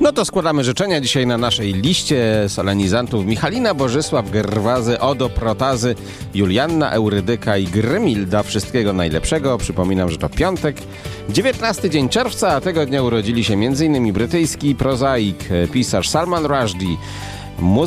No to składamy życzenia dzisiaj na naszej liście solenizantów: Michalina, Bożysław, Gerwazy, Odo, Protazy, Julianna, Eurydyka i Grymilda. Wszystkiego najlepszego. Przypominam, że to piątek, 19 dzień czerwca, a tego dnia urodzili się m.in. brytyjski prozaik, pisarz Salman Rushdie,